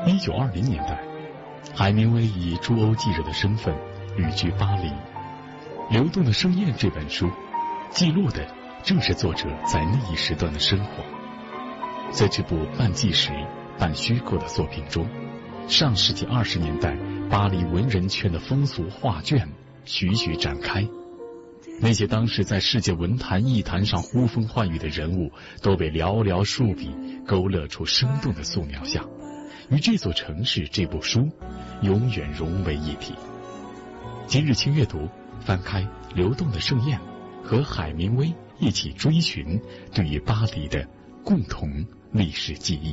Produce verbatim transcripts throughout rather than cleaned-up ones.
一九二零年代，海明威以驻欧记者的身份旅居巴黎，《流动的盛宴》这本书记录的正是作者在那一时段的生活。在这部半纪实半虚构的作品中，上世纪二十年代巴黎文人圈的风俗画卷徐徐展开，那些当时在世界文坛艺坛上呼风唤雨的人物，都被寥寥数笔勾勒出生动的素描像，与这座城市这部书永远融为一体。今日轻阅读，翻开《流动的盛宴》，和海明威一起追寻对于巴黎的共同历史记忆。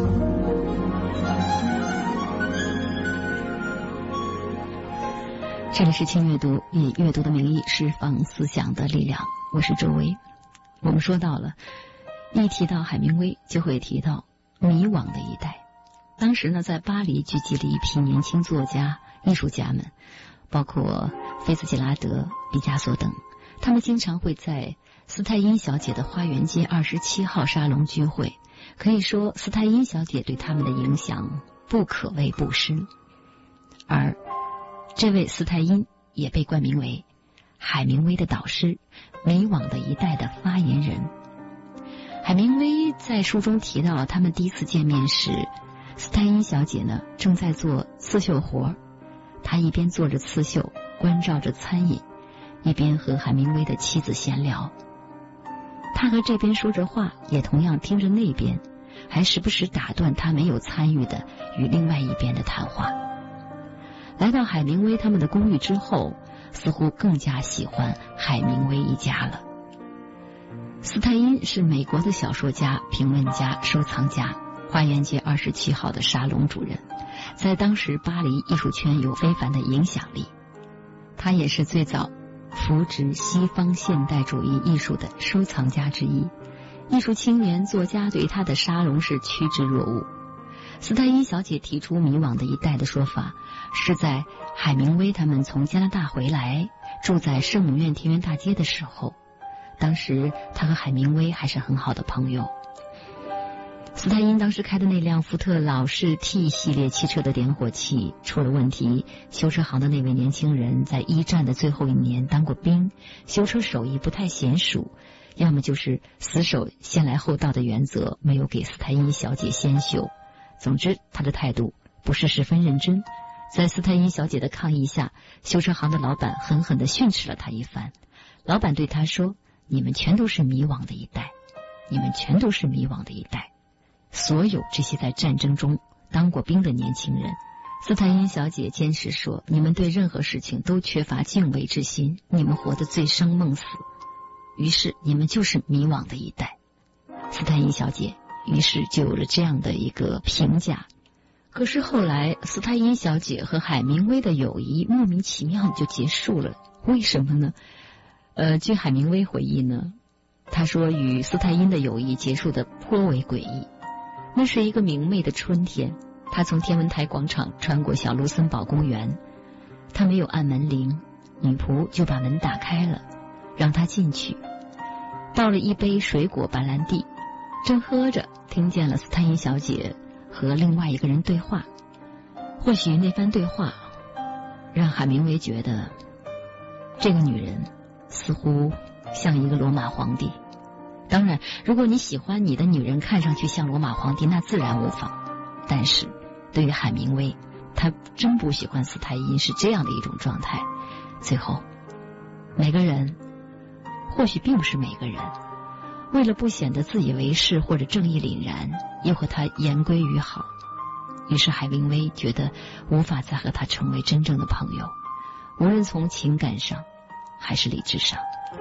这里是轻阅读，以阅读的名义释放思想的力量。我是周薇。我们说到了，一提到海明威，就会提到迷惘的一代。当时呢，在巴黎聚集了一批年轻作家、艺术家们，包括菲茨杰拉德、毕加索等。他们经常会在斯泰因小姐的花园街二十七号沙龙聚会。可以说，斯泰因小姐对他们的影响不可谓不深。而这位斯泰因也被冠名为海明威的导师，迷惘的一代的发言人。海明威在书中提到，他们第一次见面时，斯泰因小姐呢正在做刺绣活，她一边做着刺绣，关照着餐饮，一边和海明威的妻子闲聊。他和这边说着话，也同样听着那边，还时不时打断他没有参与的与另外一边的谈话。来到海明威他们的公寓之后，似乎更加喜欢海明威一家了。斯泰因是美国的小说家、评论家、收藏家，花园街二十七号的沙龙主任，在当时巴黎艺术圈有非凡的影响力。他也是最早扶植西方现代主义艺术的收藏家之一，艺术青年作家对他的沙龙是趋之若鹜。斯泰因小姐提出迷惘的一代的说法，是在海明威他们从加拿大回来，住在圣母院田园大街的时候。当时他和海明威还是很好的朋友。斯泰因当时开的那辆福特老式 T 系列汽车的点火器出了问题，修车行的那位年轻人在一战的最后一年当过兵，修车手艺不太娴熟，要么就是死守先来后到的原则，没有给斯泰因小姐先修。总之他的态度不是十分认真。在斯泰因小姐的抗议下，修车行的老板狠狠地训斥了他一番。老板对他说，你们全都是迷惘的一代，你们全都是迷惘的一代。所有这些在战争中当过兵的年轻人，斯泰因小姐坚持说，你们对任何事情都缺乏敬畏之心，你们活得醉生梦死，于是你们就是迷惘的一代。斯泰因小姐于是就有了这样的一个评价。可是后来斯泰因小姐和海明威的友谊莫名其妙就结束了，为什么呢？呃，据海明威回忆呢，他说与斯泰因的友谊结束的颇为诡异。那是一个明媚的春天，他从天文台广场穿过小卢森堡公园，他没有按门铃，女仆就把门打开了，让他进去，倒了一杯水果白兰地，正喝着，听见了斯泰因小姐和另外一个人对话。或许那番对话让海明威觉得这个女人似乎像一个罗马皇帝。当然，如果你喜欢你的女人看上去像罗马皇帝，那自然无妨。但是对于海明威，他真不喜欢斯泰因是这样的一种状态。最后每个人，或许并不是每个人，为了不显得自以为是或者正义凛然，又和他言归于好。于是海明威觉得无法再和他成为真正的朋友，无论从情感上还是理智上。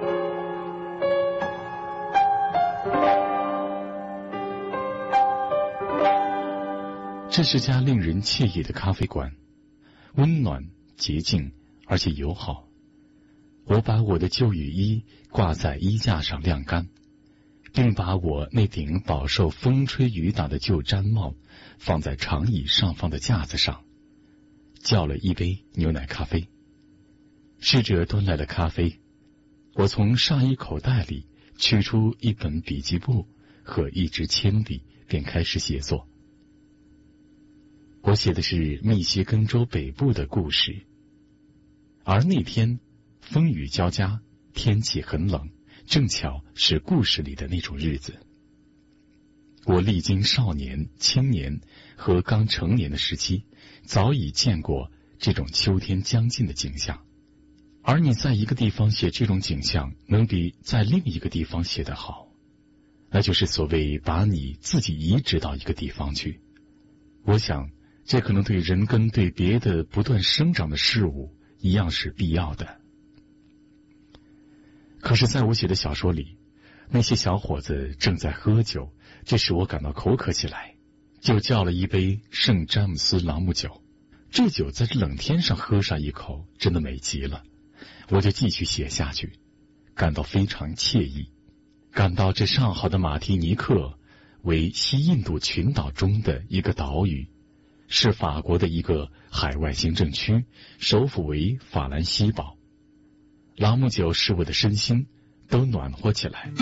这是家令人惬意的咖啡馆，温暖、洁净，而且友好。我把我的旧雨衣挂在衣架上晾干，并把我那顶饱受风吹雨打的旧毡帽放在长椅上方的架子上，叫了一杯牛奶咖啡。侍者端来了咖啡，我从上衣口袋里取出一本笔记簿和一支铅笔，便开始写作。我我写的是密歇根州北部的故事，而那天风雨交加，天气很冷，正巧是故事里的那种日子。我历经少年、青年和刚成年的时期，早已见过这种秋天将近的景象。而你在一个地方写这种景象，能比在另一个地方写得好，那就是所谓把你自己移植到一个地方去。我想这可能对人跟对别的不断生长的事物一样是必要的。可是在我写的小说里，那些小伙子正在喝酒，这使我感到口渴起来，就叫了一杯圣詹姆斯朗姆酒。这酒在这冷天上喝上一口，真的美极了。我就继续写下去，感到非常惬意，感到这上好的马提尼克为西印度群岛中的一个岛屿，是法国的一个海外行政区，首府为法兰西堡。朗姆酒使我的身心都暖和起来。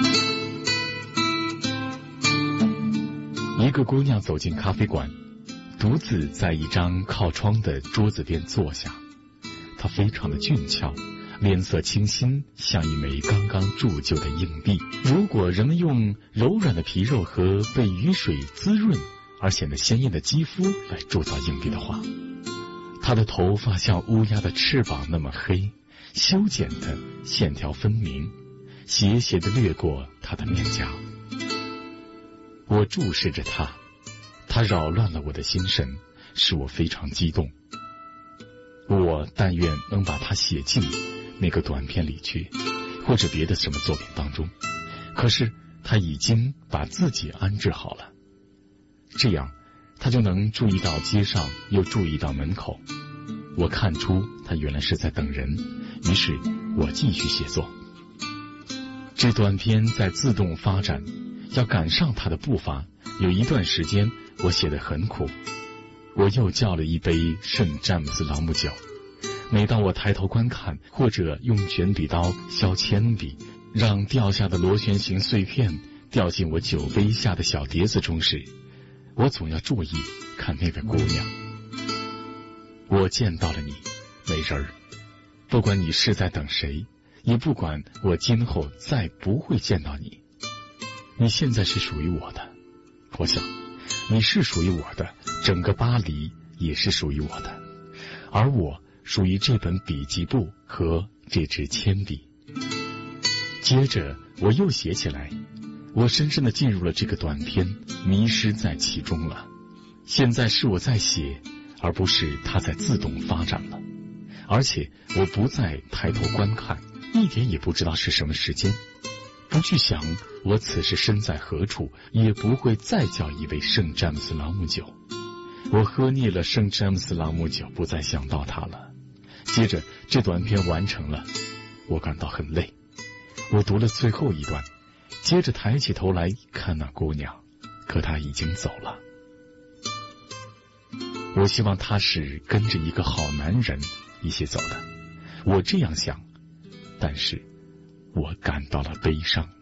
一个姑娘走进咖啡馆，独自在一张靠窗的桌子边坐下。她非常的俊俏，脸色清新，像一枚刚刚铸就的硬币。如果人们用柔软的皮肉和被雨水滋润而显得鲜艳的肌肤来铸造硬币的话，她的头发像乌鸦的翅膀那么黑，修剪的线条分明，斜斜地掠过她的面颊。我注视着她，她扰乱了我的心神，使我非常激动。我但愿能把它写进那个短片里去，或者别的什么作品当中。可是他已经把自己安置好了，这样他就能注意到街上，又注意到门口。我看出他原来是在等人，于是我继续写作。这短篇在自动发展，要赶上他的步伐。有一段时间我写得很苦，我又叫了一杯圣詹姆斯朗姆酒。每当我抬头观看，或者用卷笔刀削铅笔，让掉下的螺旋形碎片掉进我酒杯下的小碟子中时，我总要注意看那位姑娘。我见到了你，美人儿，不管你是在等谁，也不管我今后再不会见到你，你现在是属于我的。我想你是属于我的，整个巴黎也是属于我的，而我属于这本笔记簿和这支铅笔。接着我又写起来，我深深地进入了这个短篇，迷失在其中了。现在是我在写，而不是它在自动发展了。而且我不再抬头观看，一点也不知道是什么时间，不去想我此时身在何处，也不会再叫一杯圣詹姆斯朗姆酒。我喝腻了圣詹姆斯朗姆酒，不再想到它了。接着这短篇完成了，我感到很累。我读了最后一段，接着抬起头来看那姑娘，可她已经走了。我希望她是跟着一个好男人一起走的，我这样想，但是我感到了悲伤。